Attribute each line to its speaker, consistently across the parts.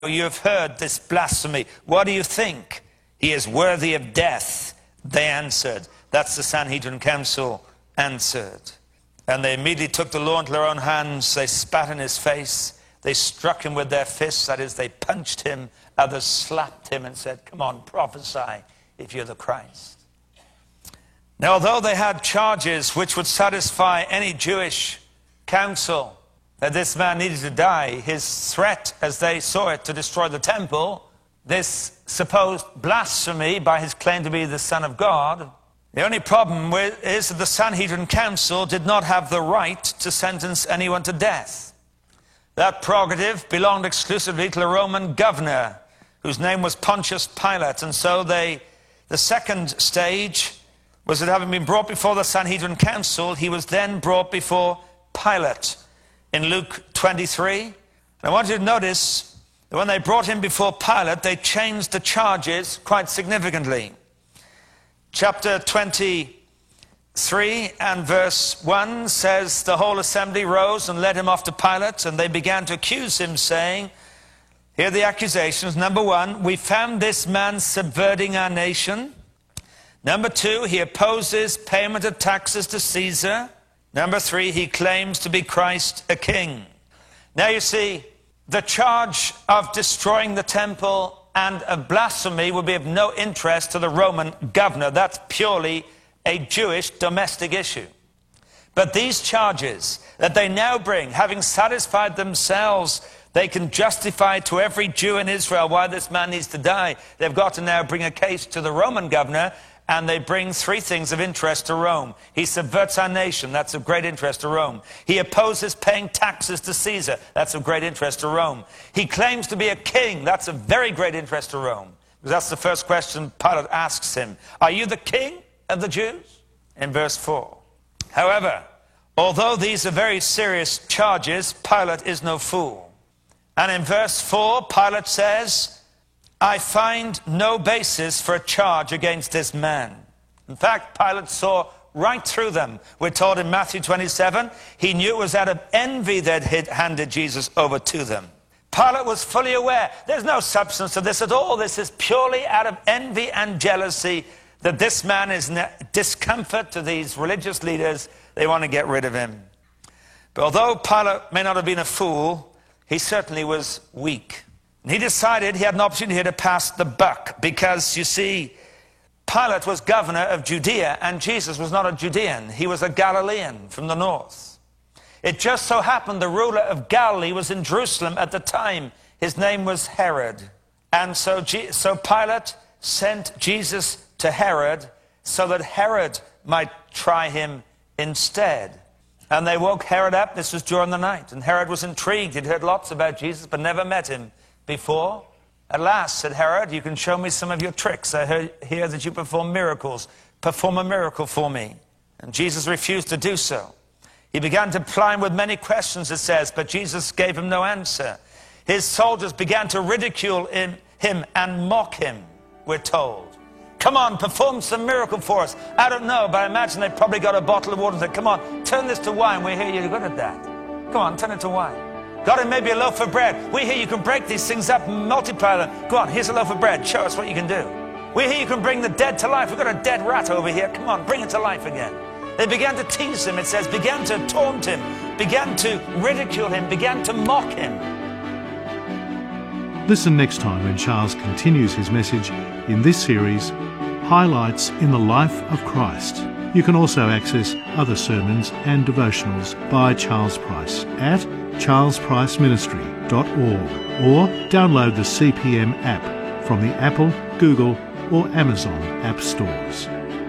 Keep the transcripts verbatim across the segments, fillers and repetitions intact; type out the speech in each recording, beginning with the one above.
Speaker 1: You have heard this blasphemy. What do you think? He is worthy of death. They answered. That's the Sanhedrin Council answered. And they immediately took the law into their own hands. They spat in his face. They struck him with their fists. That is, they punched him. Others slapped him and said, come on, prophesy if you're the Christ. Now, although they had charges which would satisfy any Jewish council that this man needed to die, his threat, as they saw it, to destroy the temple, this supposed blasphemy by his claim to be the Son of God, the only problem with, is that the Sanhedrin Council did not have the right to sentence anyone to death. That prerogative belonged exclusively to the Roman governor, whose name was Pontius Pilate. And so they, the second stage was that having been brought before the Sanhedrin Council, he was then brought before Pilate. In Luke twenty-three, and I want you to notice that when they brought him before Pilate, they changed the charges quite significantly. Chapter twenty-three and verse one says, the whole assembly rose and led him off to Pilate, and they began to accuse him, saying, here are the accusations. Number one, we found this man subverting our nation. Number two, he opposes payment of taxes to Caesar. Number three, he claims to be Christ, a king. Now you see, the charge of destroying the temple and of blasphemy would be of no interest to the Roman governor. That's purely a Jewish domestic issue. But these charges that they now bring, having satisfied themselves, they can justify to every Jew in Israel why this man needs to die. They've got to now bring a case to the Roman governor. And they bring three things of interest to Rome. He subverts our nation. That's of great interest to Rome. He opposes paying taxes to Caesar. That's of great interest to Rome. He claims to be a king. That's of very great interest to Rome. Because that's the first question Pilate asks him. Are you the king of the Jews? In verse four. However, although these are very serious charges, Pilate is no fool. And in verse four, Pilate says, I find no basis for a charge against this man. In fact, Pilate saw right through them. We're told in Matthew twenty-seven, he knew it was out of envy that he'd handed Jesus over to them. Pilate was fully aware. There's no substance to this at all. This is purely out of envy and jealousy that this man is discomfort to these religious leaders. They want to get rid of him. But although Pilate may not have been a fool, he certainly was weak. And he decided he had an opportunity here to pass the buck because, you see, Pilate was governor of Judea and Jesus was not a Judean. He was a Galilean from the north. It just so happened the ruler of Galilee was in Jerusalem at the time. His name was Herod. And so, G so Pilate sent Jesus to Herod so that Herod might try him instead. And they woke Herod up. This was during the night. And Herod was intrigued. He'd heard lots about Jesus but never met him before. At last, said Herod, you can show me some of your tricks. I heard, hear that you perform miracles. Perform a miracle for me. And Jesus refused to do so. He began to ply him with many questions, it says, but Jesus gave him no answer. His soldiers began to ridicule him, him and mock him, we're told. Come on, perform some miracle for us. I don't know, but I imagine they probably got a bottle of water and said, come on, turn this to wine. We hear you're good at that. Come on, turn it to wine. Got him maybe a loaf of bread. We hear you can break these things up and multiply them. Go on, here's a loaf of bread. Show us what you can do. We hear you can bring the dead to life. We've got a dead rat over here. Come on, bring it to life again. They began to tease him, it says, began to taunt him, began to ridicule him, began to mock him.
Speaker 2: Listen next time when Charles continues his message in this series, Highlights in the Life of Christ. You can also access other sermons and devotionals by Charles Price at charles price ministry dot org or download the C P M app from the Apple, Google or Amazon app stores.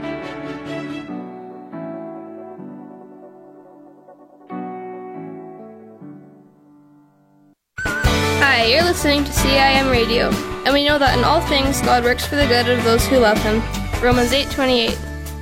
Speaker 3: Hi, you're listening to C I M Radio, and we know that in all things God works for the good of those who love Him. Romans eight twenty-eight.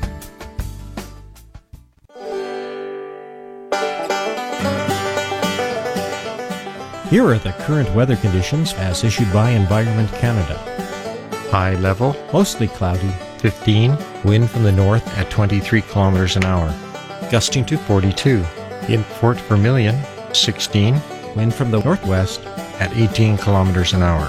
Speaker 4: Here are the current weather conditions as issued by Environment Canada. High level, mostly cloudy, fifteen, wind from the north at twenty-three kilometers an hour, gusting to forty-two. In Fort Vermilion, sixteen, wind from the northwest at eighteen kilometers an hour.